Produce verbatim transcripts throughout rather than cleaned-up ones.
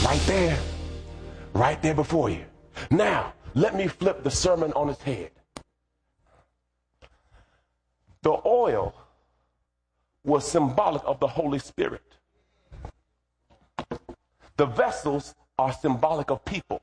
Right there. Right there before you. Now, let me flip the sermon on its head. The oil was symbolic of the Holy Spirit. The vessels are symbolic of people.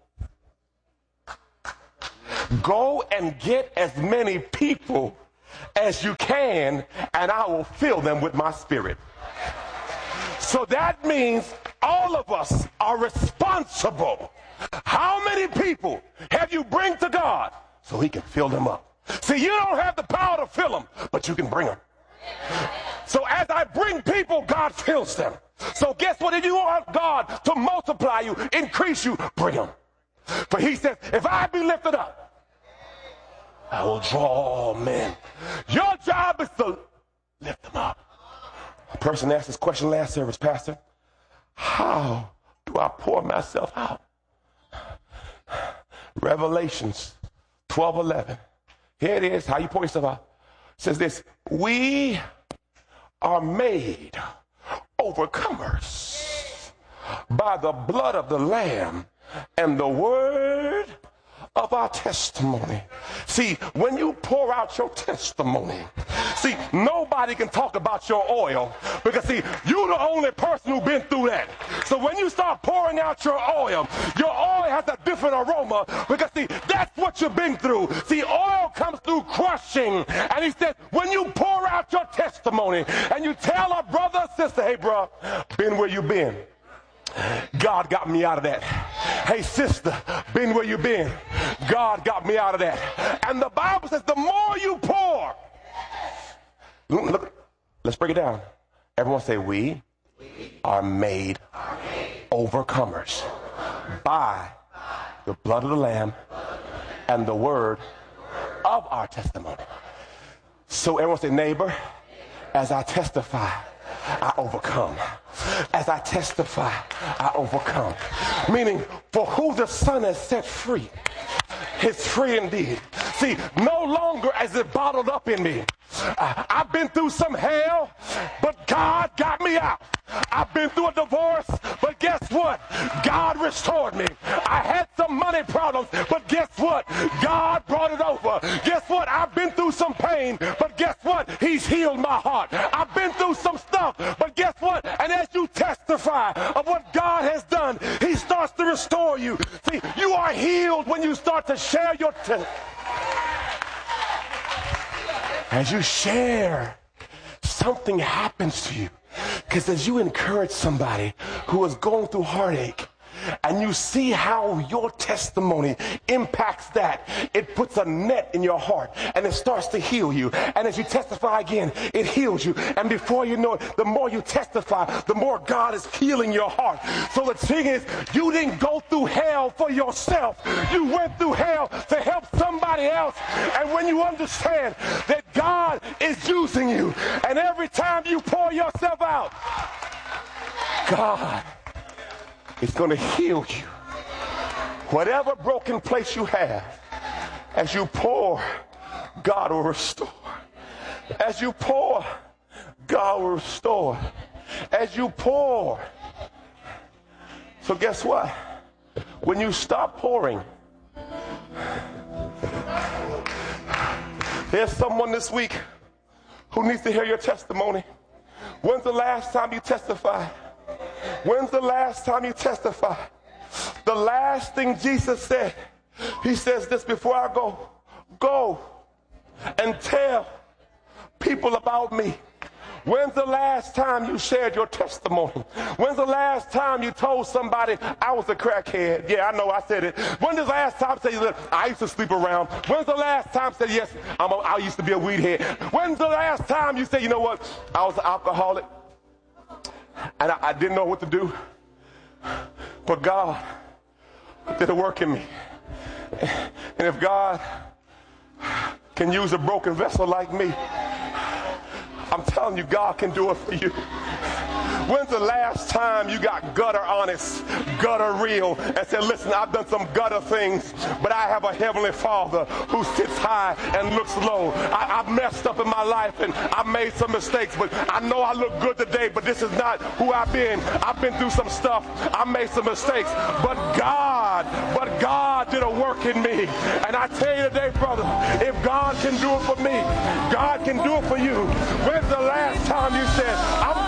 Go and get as many people as you can, and I will fill them with my spirit. So that means all of us are responsible. How many people have you bring to God so he can fill them up? See, you don't have the power to fill them, but you can bring them. So as I bring people, God fills them. So guess what? If you want God to multiply you, increase you, bring them. For he says, if I be lifted up, I will draw all men. Your job is to lift them up. A person asked this question last service, Pastor, how do I pour myself out? Revelations twelve eleven. Here it is, how you pour yourself out. It says this, we are made overcomers by the blood of the Lamb and the word of our testimony. See, when you pour out your testimony, see, nobody can talk about your oil because, see, you're the only person who's been through that. So when you start pouring out your oil, your oil has a different aroma because, see, that's what you've been through. See, oil comes through crushing. And he said, when you pour out your testimony and you tell a brother or sister, hey, bro, been where you been. God got me out of that. Hey, sister, been where you been. God got me out of that. And the Bible says the more you pour. Look, look, let's break it down. Everyone say, we, we are, made are made overcomers by the blood of the Lamb and the word of our testimony. So everyone say, neighbor, as I testify, I overcome. As I testify, I overcome. Meaning, for who the Son has set free is free indeed. See, no longer is it bottled up in me. Uh, I've been through some hell, but God got me out. I've been through a divorce, but guess what? God restored me. I had some money problems, but guess what? God brought it over. Guess what? I've been through some pain, but guess what? He's healed my heart. I've been through some stuff, but guess what? And as you testify of what God has done, he starts to restore you. See, you are healed when you start to share your testimony. As you share, something happens to you. Because as you encourage somebody who is going through heartache, and you see how your testimony impacts that, it puts a net in your heart and it starts to heal you. And as you testify again, it heals you. And before you know it, the more you testify, the more God is healing your heart. So the thing is, you didn't go through hell for yourself. You went through hell to help somebody else. And when you understand that God is using you, and every time you pour yourself out, God is going to heal you. Whatever broken place you have, as you pour, God will restore. As you pour, God will restore. As you pour. So guess what? When you stop pouring, there's someone this week who needs to hear your testimony. When's the last time you testified? When's the last time you testified? The last thing Jesus said, he says this before I go, go and tell people about me. When's the last time you shared your testimony? When's the last time you told somebody I was a crackhead? Yeah, I know I said it. When's the last time you said I used to sleep around? When's the last time you said yes, I'm a, I used to be a weed head? When's the last time you said, you know what, I was an alcoholic and I, I didn't know what to do, but God did a work in me. And if God can use a broken vessel like me, I'm telling you, God can do it for you. When's the last time you got gutter honest, gutter real, and said, listen, I've done some gutter things, but I have a heavenly Father who sits high and looks low. I, I've messed up in my life and I've made some mistakes, but I know I look good today, but this is not who I've been. I've been through some stuff. I made some mistakes, but God, but God did a work in me. And I tell you today, brother, if God can do it for me, God can do it for you. When's the last time you said, I'm